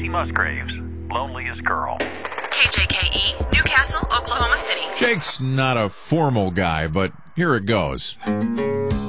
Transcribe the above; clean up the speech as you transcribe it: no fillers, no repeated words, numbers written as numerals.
Musgraves, Loneliest Girl. KJKE, Newcastle, Oklahoma City. Jake's not a formal guy, but here it goes.